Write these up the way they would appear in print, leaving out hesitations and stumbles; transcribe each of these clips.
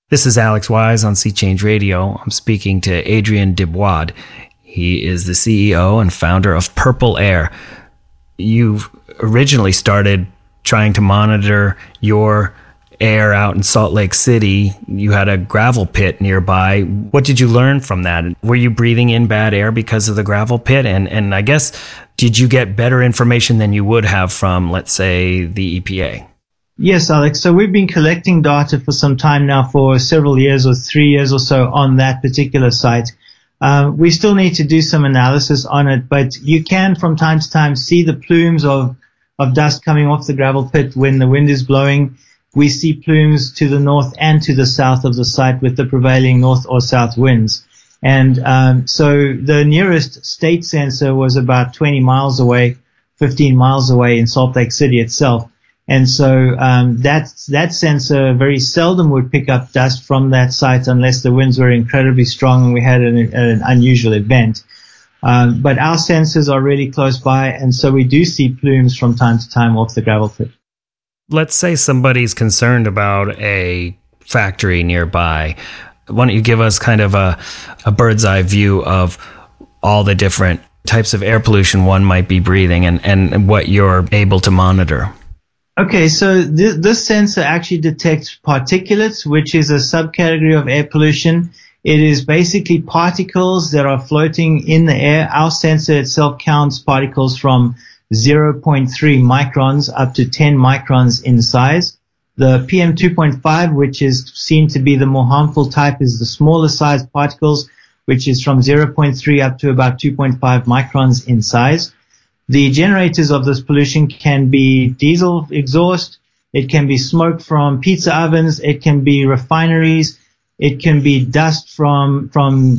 This is Alex Wise on Sea Change Radio. I'm speaking to Adrien Debois. He is the CEO and founder of Purple Air. You originally started trying to monitor your air out in Salt Lake City. You had a gravel pit nearby. What did you learn from that? Were you breathing in bad air because of the gravel pit? And I guess, did you get better information than you would have from, let's say, the EPA? Yes, Alex. So we've been collecting data for some time now, for several years or 3 years or so on that particular site. We still need to do some analysis on it, but you can from time to time see the plumes of dust coming off the gravel pit when the wind is blowing. We see plumes to the north and to the south of the site with the prevailing north or south winds. And so the nearest state sensor was about 20 miles away, 15 miles away in Salt Lake City itself. And so that sensor very seldom would pick up dust from that site unless the winds were incredibly strong and we had an unusual event. But our sensors are really close by, and so we do see plumes from time to time off the gravel pit. Let's say somebody's concerned about a factory nearby. Why don't you give us kind of a bird's eye view of all the different types of air pollution one might be breathing and what you're able to monitor? Okay, so this sensor actually detects particulates, which is a subcategory of air pollution. It is basically particles that are floating in the air. Our sensor itself counts particles from 0.3 microns up to 10 microns in size. The PM2.5, which is seen to be the more harmful type, is the smaller size particles, which is from 0.3 up to about 2.5 microns in size. The generators of this pollution can be diesel exhaust, it can be smoke from pizza ovens, it can be refineries, it can be dust from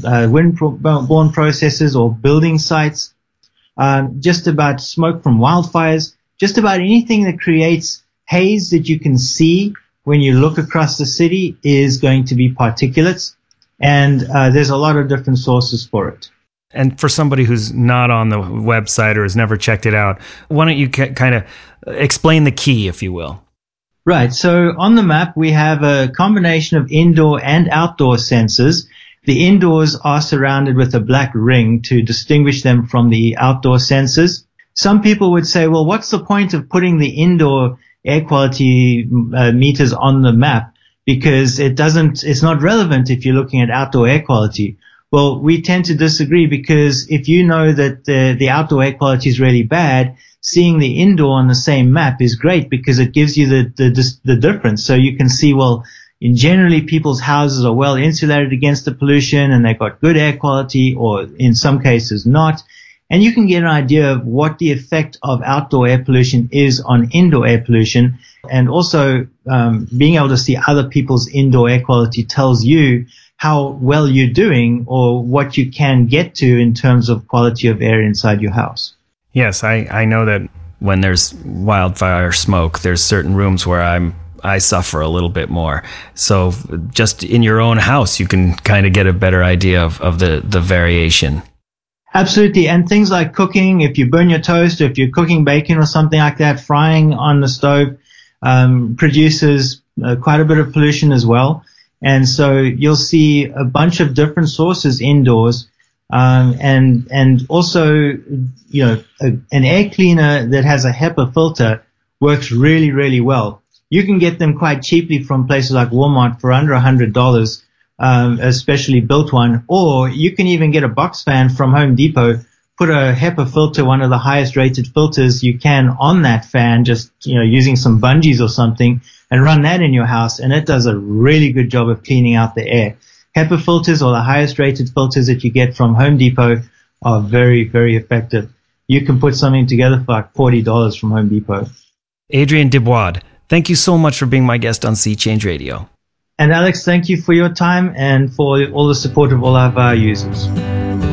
wind-borne processes or building sites, just about smoke from wildfires, just about anything that creates haze that you can see when you look across the city is going to be particulates, and there's a lot of different sources for it. And for somebody who's not on the website or has never checked it out, why don't you kind of explain the key, if you will? Right. So on the map, we have a combination of indoor and outdoor sensors. The indoors are surrounded with a black ring to distinguish them from the outdoor sensors. Some people would say, well, what's the point of putting the indoor air quality meters on the map? Because it's not relevant if you're looking at outdoor air quality. Well, we tend to disagree, because if you know that the outdoor air quality is really bad, seeing the indoor on the same map is great because it gives you the difference. So you can see, well, generally people's houses are well insulated against the pollution and they've got good air quality, or in some cases not. And you can get an idea of what the effect of outdoor air pollution is on indoor air pollution. And also being able to see other people's indoor air quality tells you how well you're doing or what you can get to in terms of quality of air inside your house. Yes, I know that when there's wildfire smoke, there's certain rooms where I suffer a little bit more. So just in your own house, you can kind of get a better idea of the variation. Absolutely. And things like cooking, if you burn your toast, or if you're cooking bacon or something like that, frying on the stove produces quite a bit of pollution as well. And so you'll see a bunch of different sources indoors. And also, you know, an air cleaner that has a HEPA filter works really, really well. You can get them quite cheaply from places like Walmart for under $100, a specially built one, or you can even get a box fan from Home Depot, put a HEPA filter, one of the highest rated filters you can, on that fan, just, you know, using some bungees or something, and run that in your house, and it does a really good job of cleaning out the air. HEPA filters, or the highest rated filters that you get from Home Depot, are very, very effective. You can put something together for like $40 from Home Depot. Adrien Debois, thank you so much for being my guest on Sea Change Radio. And Alex, thank you for your time and for all the support of all of our users.